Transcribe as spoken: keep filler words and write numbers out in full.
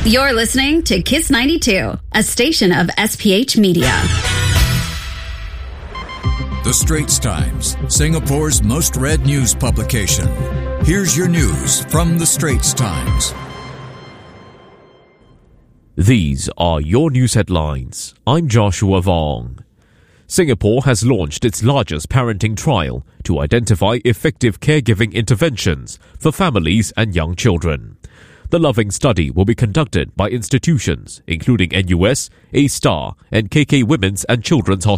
You're listening to Kiss ninety-two, a station of S P H Media. The Straits Times, Singapore's most read news publication. Here's your news from The Straits Times. These are your news headlines. I'm Joshua Vong. Singapore has launched its largest parenting trial to identify effective caregiving interventions for families and young children. The Loving study will be conducted by institutions including N U S, A-Star and K K Women's and Children's Hospital.